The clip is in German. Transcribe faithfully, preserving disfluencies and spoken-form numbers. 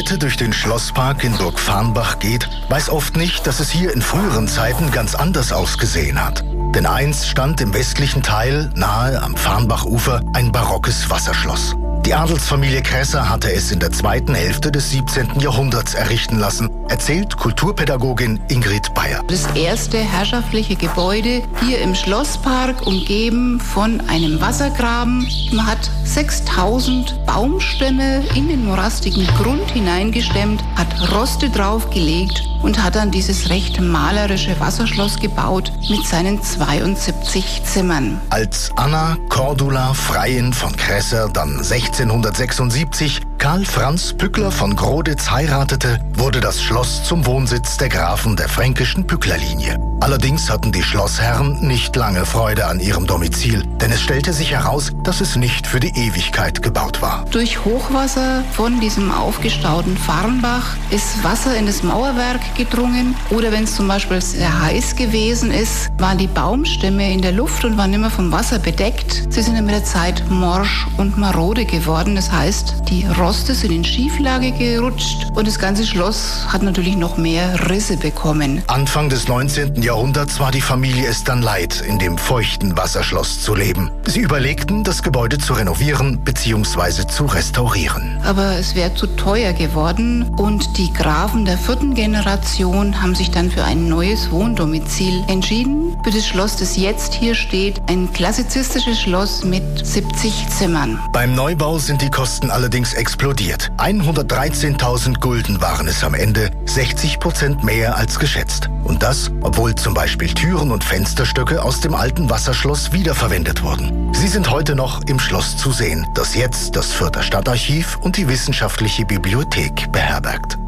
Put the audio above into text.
heute durch den Schlosspark in Burg Farnbach geht, weiß oft nicht, dass es hier in früheren Zeiten ganz anders ausgesehen hat. Denn einst stand im westlichen Teil, nahe am Farnbachufer, ein barockes Wasserschloss. Die Adelsfamilie Kresser hatte es in der zweiten Hälfte des siebzehnten Jahrhunderts errichten lassen, erzählt Kulturpädagogin Ingrid Bayer. Das erste herrschaftliche Gebäude hier im Schlosspark, umgeben von einem Wassergraben. Man hat sechstausend Baumstämme in den morastigen Grund hineingestemmt, hat Roste draufgelegt und hat dann dieses recht malerische Wasserschloss gebaut mit seinen zweiundsiebzig Zimmern. Als Anna Cordula Freiin von Kresser dann sechzehnhundertsechsundsiebzig Karl Franz Pückler von Groditz heiratete, wurde das Schloss zum Wohnsitz der Grafen der fränkischen Pücklerlinie. Allerdings hatten die Schlossherren nicht lange Freude an ihrem Domizil, denn es stellte sich heraus, dass es nicht für die Ewigkeit gebaut war. Durch Hochwasser von diesem aufgestauten Farnbach ist Wasser in das Mauerwerk gedrungen, oder wenn es zum Beispiel sehr heiß gewesen ist, waren die Baumstämme in der Luft und waren immer vom Wasser bedeckt. Sie sind mit der Zeit morsch und marode geworden, das heißt, die Roste sind in Schieflage gerutscht und das ganze Schloss hat natürlich noch mehr Risse bekommen. Anfang des neunzehnten Jahrhunderts war die Familie es dann leid, in dem feuchten Wasserschloss zu leben. Sie überlegten, das Gebäude zu renovieren bzw. zu restaurieren. Aber es wäre zu teuer geworden und die Grafen der vierten Generation haben sich dann für ein neues Wohndomizil entschieden. Für das Schloss, das jetzt hier steht, ein klassizistisches Schloss mit siebzig Zimmern. Beim Neubau sind die Kosten allerdings explodiert. hundertdreizehntausend Gulden waren es am Ende, sechzig Prozent mehr als geschätzt. Und das, obwohl zum Beispiel Türen und Fensterstöcke aus dem alten Wasserschloss wiederverwendet wurden. Sie sind heute noch im Schloss zu sehen, das jetzt das Fürther Stadtarchiv und die Wissenschaftliche Bibliothek beherbergt.